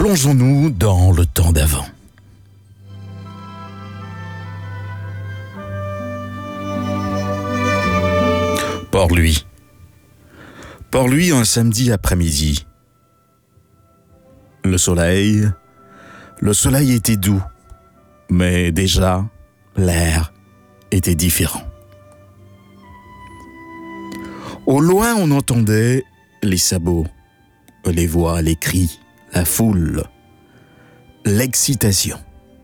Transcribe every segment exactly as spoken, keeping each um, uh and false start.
Plongeons-nous dans le temps d'avant. Port-Louis. Port-Louis un samedi après-midi. Le soleil, le soleil était doux, mais déjà, l'air était différent. Au loin, on entendait les sabots, les voix, les cris, la foule, l'excitation.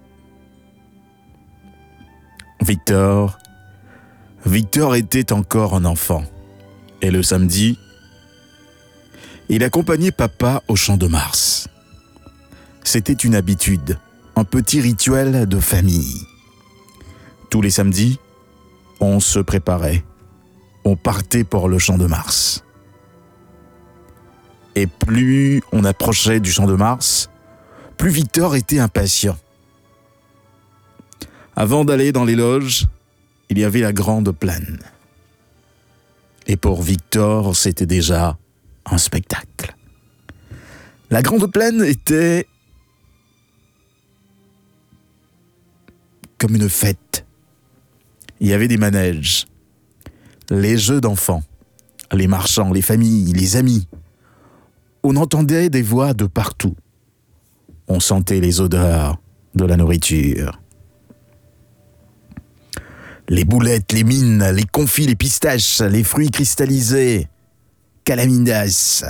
Victor, Victor était encore un enfant. Et le samedi, il accompagnait papa au Champ de Mars. C'était une habitude, un petit rituel de famille. Tous les samedis, on se préparait. On partait pour le Champ de Mars. Et plus on approchait du Champ de Mars, plus Victor était impatient. Avant d'aller dans les loges, il y avait la grande plaine. Et pour Victor, c'était déjà un spectacle. La grande plaine était comme une fête. Il y avait des manèges, les jeux d'enfants, les marchands, les familles, les amis. On entendait des voix de partout. On sentait les odeurs de la nourriture. Les boulettes, les mines, les confits, les pistaches, les fruits cristallisés, calaminas.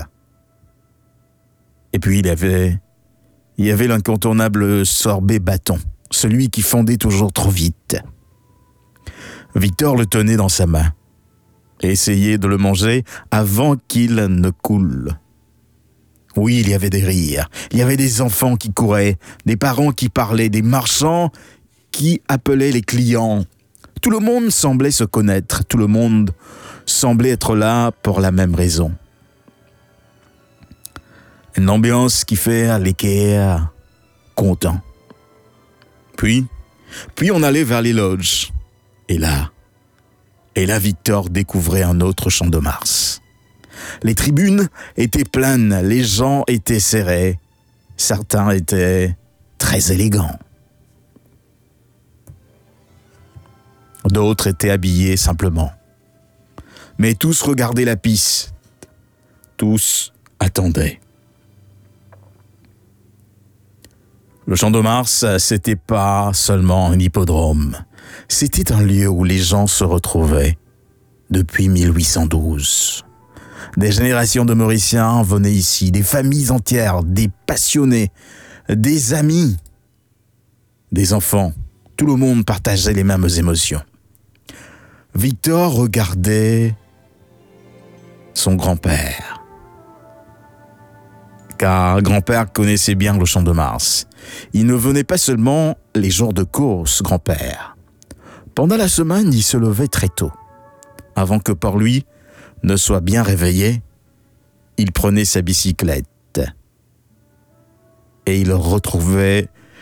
Et puis il y avait, il y avait l'incontournable sorbet bâton, celui qui fondait toujours trop vite. Victor le tenait dans sa main et essayait de le manger avant qu'il ne coule. Oui, il y avait des rires, il y avait des enfants qui couraient, des parents qui parlaient, des marchands qui appelaient les clients. Tout le monde semblait se connaître, tout le monde semblait être là pour la même raison. Une ambiance qui fait l'équerre content. Puis, puis on allait vers les loges. Et là, et là Victor découvrait un autre Champ de Mars. Les tribunes étaient pleines, les gens étaient serrés, certains étaient très élégants. D'autres étaient habillés simplement. Mais tous regardaient la piste. Tous attendaient. Le Champ de Mars, c'était pas seulement un hippodrome. C'était un lieu où les gens se retrouvaient depuis mille huit cent douze. Des générations de Mauriciens venaient ici, des familles entières, des passionnés, des amis, des enfants. Tout le monde partageait les mêmes émotions. Victor regardait son grand-père. Car grand-père connaissait bien le Champ de Mars. Il ne venait pas seulement les jours de course, grand-père. Pendant la semaine, il se levait très tôt. Avant que Port-Louis ne soit bien réveillé, il prenait sa bicyclette et il retrouvait